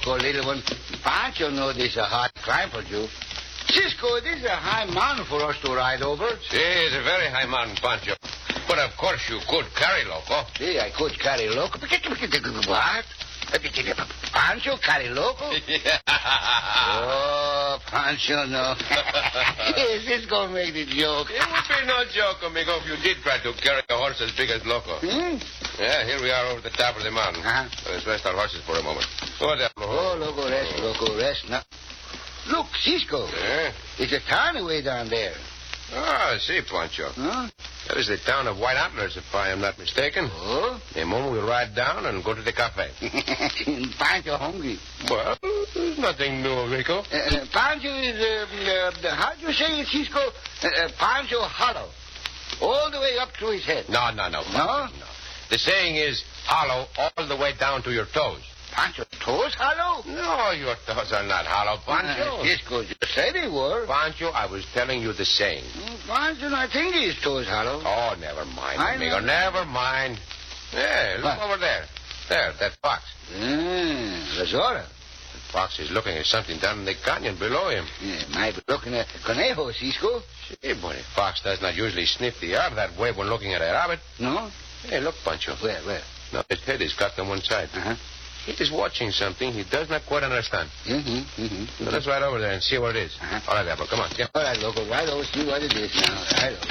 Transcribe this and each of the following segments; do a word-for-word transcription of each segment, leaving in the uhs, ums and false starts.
loco, little one. Pancho know this is a hard climb for you. Cisco, this is a high mountain for us to ride over. See, it's a very high mountain, Pancho. But of course you could carry Loco. See, I could carry Loco. What? Pancho carry Loco? Yeah. Oh, Pancho, no. Yes, this going to make the joke. It would be no joke, amigo, if you did try to carry a horse as big as Loco. Hmm? Yeah, here we are over the top of the mountain. Uh-huh. Let's rest our horses for a moment. Go there, Loco. Oh, Loco, rest, Loco, rest. Now, look, Cisco. Yeah? It's a town away down there. Ah, I see, Pancho. Huh? That is the town of White Antlers, if I am not mistaken. Oh? In a moment, we'll ride down and go to the cafe. Pancho hungry. Well, there's nothing new, Rico. Uh, uh, Pancho is, uh, uh, how do you say it, Cisco? Uh, uh, Pancho hollow. All the way up to his head. No, no, no. No? No. The saying is hollow all the way down to your toes. Pancho's toes hollow? No, your toes are not hollow, Pancho. Uh, Cisco just said they were. Pancho, I was telling you the saying. Oh, Pancho, I think his toes hollow. Oh, never mind, I amigo. know. Never mind. Yeah, look What? over there. There, that fox. Mm, Lazora. The fox is looking at something down in the canyon below him. Yeah, might be looking at Conejo, Cisco. See, but a fox does not usually sniff the air that way when looking at a rabbit. No? Hey, look, Pancho. Where, where? Now, his head is cocked on one side. Uh-huh. He is watching something he does not quite understand. Mm-hmm, mm-hmm. So let's ride over there and see what it is. Uh-huh. All right, Apple, come on. Get. All right, Loco, right over, see what it is now. Right over.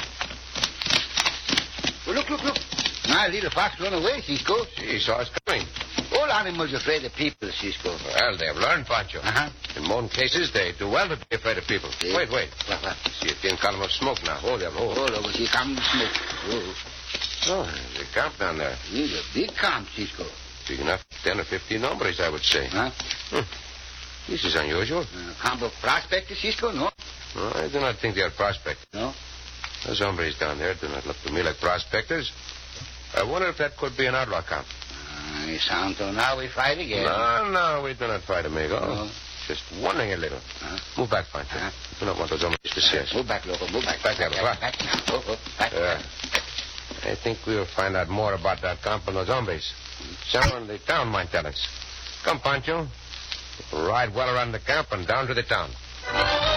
Well, look, look, look. My little fox run away, Cisco. See, he saw us coming. All animals are afraid of people, Cisco. Well, they have learned, Pancho. Uh-huh. In most cases, they do well to be afraid of people. Yeah. Wait, wait. What, what? See a thin column of smoke now. Hold there, hold. Oh, Loco, see, come smoke. Oh, Oh, there's a camp down there. it's a big camp, Cisco. Big enough, ten or fifteen hombres, I would say. Huh? Hmm. This is unusual. Uh, camp of prospectors, Cisco, no? No, I do not think they are prospectors. No? Those hombres down there do not look to me like prospectors. I wonder if that could be an outlaw camp. Uh, it sounds so now we fight again. No, no, we do not fight, amigo. No. Just wondering a little. Huh? Move back, Pancho. Uh-huh. I do not want those hombres to see us. Move back, Loco, move back. Back there, back, back. back now. Oh, oh, back. Yeah. I think we'll find out more about that camp and those hombres. Someone in the town might tell us. Come, Pancho. We'll ride well around the camp and down to the town.